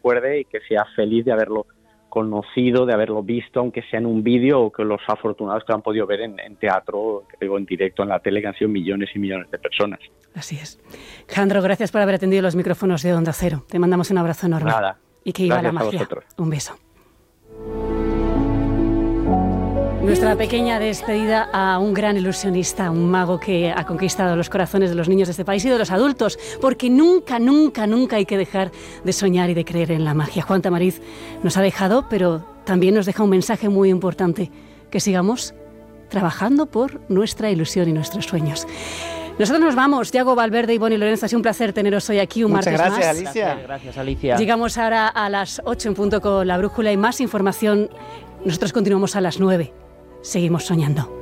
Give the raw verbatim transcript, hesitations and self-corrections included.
recuerde y que sea feliz de haberlo conocido, de haberlo visto, aunque sea en un vídeo, o que los afortunados que lo han podido ver en, en teatro, que digo, en directo, en la tele, que han sido millones y millones de personas. Así es. Jandro, gracias por haber atendido los micrófonos de Onda Cero. Te mandamos un abrazo enorme. Nada. Y que viva la magia. Un beso. Nuestra pequeña despedida a un gran ilusionista, un mago que ha conquistado los corazones de los niños de este país y de los adultos, porque nunca, nunca, nunca hay que dejar de soñar y de creer en la magia. Juan Tamariz nos ha dejado, pero también nos deja un mensaje muy importante, que sigamos trabajando por nuestra ilusión y nuestros sueños. Nosotros nos vamos. Yago Valverde y Bonnie Lorenzo, ha sido un placer teneros hoy aquí un Muchas martes gracias, más. Alicia. Gracias, gracias, Alicia. Llegamos ahora a las ocho en punto con La Brújula y más información. Nosotros continuamos a las nueve. Seguimos soñando.